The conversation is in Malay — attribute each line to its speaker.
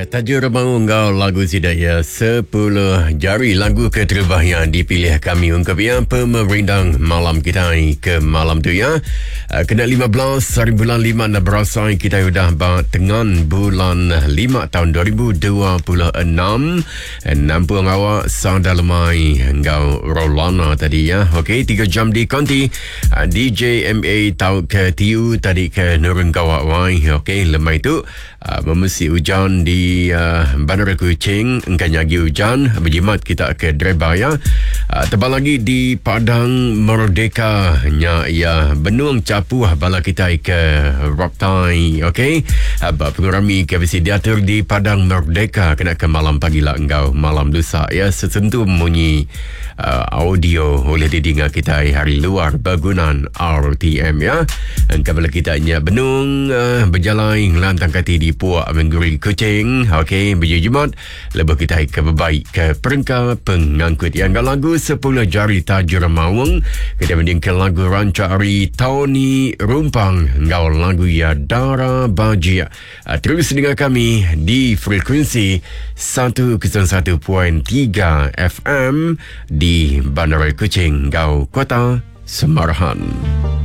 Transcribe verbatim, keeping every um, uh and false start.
Speaker 1: Tajuk Remang Unggal lagu Sidaya sepuluh jari lagu ke terbaik yang dipilih kami ungkap ya pemerintah malam kita ke malam tu ya. Kena lima belas hari bulan lima dah berasa kita sudah dengan bulan lima tahun dua ribu dua puluh enam. Nampak awak sada lemai engkau Rolana tadi ya. Okey, tiga jam di konti D J M A tahu ke T U tadi ke Nurun Kawak Wai. Okey, lemai tu uh, memesi hujan di Uh, Bandar Kuching engkau nyagi hujan berjimat kita ke Dreba ya. Uh, tebal lagi di Padang Merdeka nya ya benung capu bala kita ke Raptai. Okey, uh, pengurami ke besi diatur di Padang Merdeka kena ke malam pagi lah engkau malam lusa ya sesentuh bunyi uh, audio oleh didengar kita hari luar bangunan R T M ya. Engkau bala kita nya benung uh, berjalan lantang kati di Puak Mengguri Kuching. Okey, biji Jumat lebih kita ke berbaik ke perengkau pengangkut yang lagu sepuluh jari tajuk Remawang kita mendingkan lagu Rancari Tony Rumpang ngau lagu ya Dara Bajia. Uh, terus dengan kami di frekuensi seratus satu perpuluhan tiga F M di Bandar Kuching ngau Kota Semarahan.